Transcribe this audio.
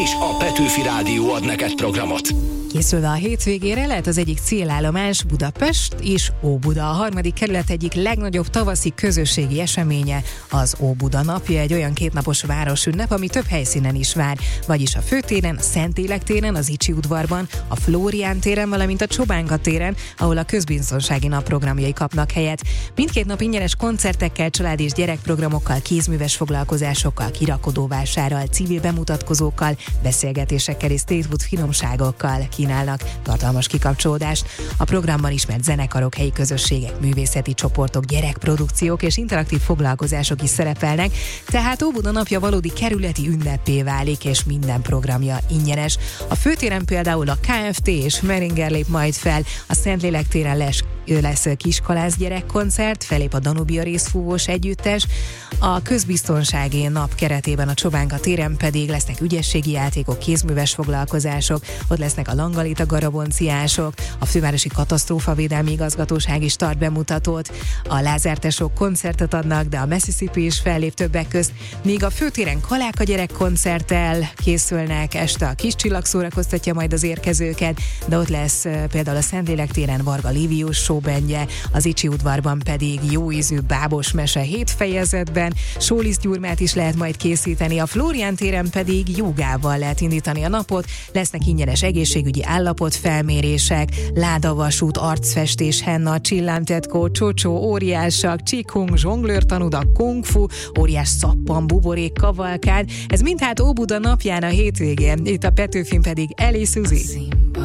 és a Petőfi Rádió ad neked programot. Készülve a hétvégére lehet az egyik célállomás Budapest és Óbuda. A harmadik kerület egyik legnagyobb tavaszi közösségi eseménye az Óbuda napja, egy olyan kétnapos városünnep, ami több helyszínen is vár, vagyis a Főtéren, a Szentlélek téren, az Icsi udvarban, a Flórián téren, valamint a Csobánka téren, ahol a közbiztonsági nap programjai kapnak helyet. Mindkét nap ingyenes koncertekkel, család- és gyerekprogramokkal, kézműves foglalkozásokkal, kirakodóvásárral, civil bemutatkozókkal, beszélgetésekkel és street food finomságokkal kínálnak tartalmas kikapcsolódást. A programban ismert zenekarok, helyi közösségek, művészeti csoportok, gyerekprodukciók és interaktív foglalkozások is szerepelnek, tehát Óbuda napja valódi kerületi ünnepé válik, és minden programja ingyenes. A Főtéren például a KFT és Meringer lép majd fel, a Szentlélek téren lesz kiskalász gyerekkoncert, felép a Danubia részfúvós együttes, a közbiztonsági nap keretében a Csobánka téren pedig lesznek ügyességi játékok, kézműves foglalkozások, ott lesznek a Langalita garabonciások, a Fővárosi Katasztrófavédelmi Igazgatóság is tart bemutatót, a Lázártesók koncertet adnak, de a Mississippi is fellép többek közt, míg a Főtéren Kaláka gyerekkoncerttel készülnek, este a Kis Csillag szórakoztatja majd az érkezőket, de ott lesz például a Szentlélek téren Varga Livius showbandje, az Icsi udvarban pedig jóízű bábos mese 7 fejezetben, sólisztgyurmát is lehet majd készíteni, a Flórián téren pedig jogával lehet indítani a napot, lesznek ingyenes egészségügyi állapotfelmérések, ládavasút, arcfestés, henna, csillámtetkó, csocsó, óriásak, csikhung, zsonglőrtanuda, kungfu, óriás szappan, buborék, kavalkád, ez mind hát Óbuda napján a hétvégén, itt a Petőfin pedig Eli Suzy.